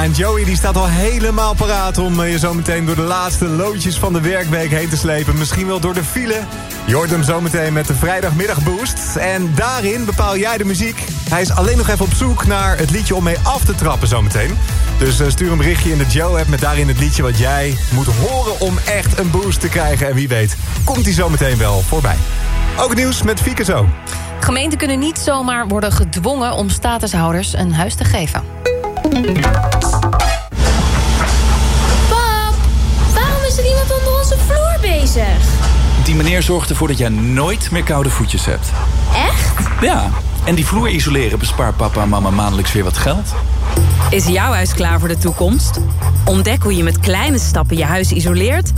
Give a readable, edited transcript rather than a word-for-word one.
en Joey die staat al helemaal paraat om je zometeen door de laatste loodjes van de werkweek heen te slepen. Misschien wel door de file. Je hoort hem zometeen met de vrijdagmiddagboost. En daarin bepaal jij de muziek. Hij is alleen nog even op zoek naar het liedje om mee af te trappen zometeen. Dus stuur een berichtje in de Joe-app met daarin het liedje wat jij moet horen om echt een boost te krijgen. En wie weet, komt hij zometeen wel voorbij. Ook nieuws met Fieke zo. Gemeenten kunnen niet zomaar worden gedwongen om statushouders een huis te geven. Pap, waarom is er iemand onder onze vloer bezig? Die meneer zorgt ervoor dat jij nooit meer koude voetjes hebt. Echt? Ja, en die vloer isoleren bespaart papa en mama maandelijks weer wat geld. Is jouw huis klaar voor de toekomst? Ontdek hoe je met kleine stappen je huis isoleert